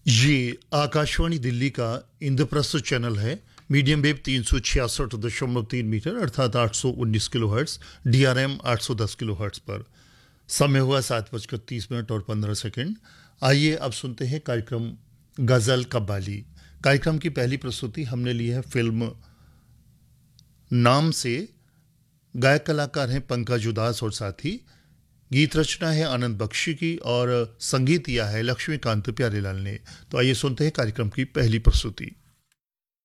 ये आकाशवाणी दिल्ली का इंद्रप्रस्थ चैनल है। मीडियम वेव 366.3 मीटर अर्थात 819 किलोहर्ट्ज, DRM 810 किलोहर्ट्ज पर। समय हुआ 7:30 और 15 सेकंड। आइए अब सुनते हैं कार्यक्रम गजल कव्वाली। कार्यक्रम की पहली प्रस्तुति हमने ली है फिल्म नाम से। गायक कलाकार हैं पंकज उदास और साथी। गीत रचना है आनंद बख्शी की और संगीत दिया है लक्ष्मीकांत प्यारेलाल ने। तो आइए सुनते हैं कार्यक्रम की पहली प्रस्तुति।